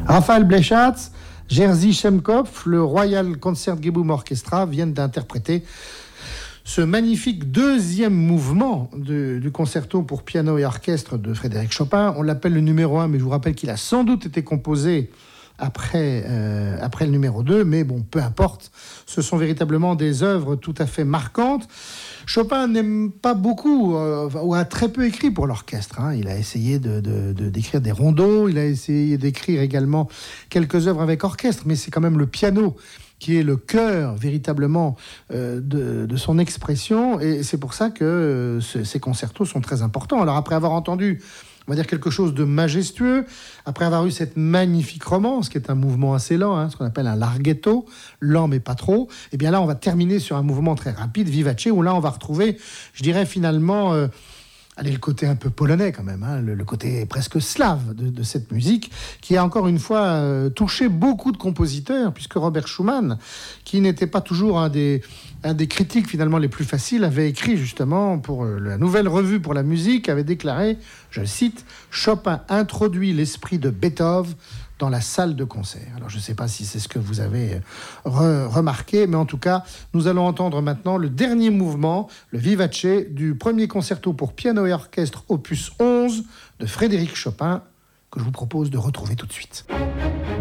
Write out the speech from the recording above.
Raphaël Blechatz, Jerzy Shemkov, le Royal Concertgebouw Orchestra viennent d'interpréter ce magnifique deuxième mouvement du concerto pour piano et orchestre de Frédéric Chopin. On l'appelle le numéro 1, mais je vous rappelle qu'il a sans doute été composé après le numéro 2, mais bon, peu importe. Ce sont véritablement des œuvres tout à fait marquantes. Chopin n'aime pas beaucoup, ou a très peu écrit pour l'orchestre. Il a essayé d'écrire des rondeaux, il a essayé d'écrire également quelques œuvres avec orchestre, mais c'est quand même le piano qui est le cœur véritablement de son expression, et c'est pour ça que ces concertos sont très importants. Alors après avoir entendu, on va dire, quelque chose de majestueux, après avoir eu cette magnifique romance, qui est un mouvement assez lent, ce qu'on appelle un larghetto, lent mais pas trop, et bien là on va terminer sur un mouvement très rapide, vivace, où là on va retrouver, je dirais finalement, le côté un peu polonais quand même, le côté presque slave de cette musique, qui a encore une fois touché beaucoup de compositeurs, puisque Robert Schumann, qui n'était pas toujours un des critiques finalement les plus faciles, avait écrit justement pour la Nouvelle Revue pour la musique, avait déclaré, je le cite, « Chopin introduit l'esprit de Beethoven dans la salle de concert ». Alors je ne sais pas si c'est ce que vous avez remarqué, mais en tout cas, nous allons entendre maintenant le dernier mouvement, le vivace, du premier concerto pour piano et orchestre opus 11 de Frédéric Chopin, que je vous propose de retrouver tout de suite.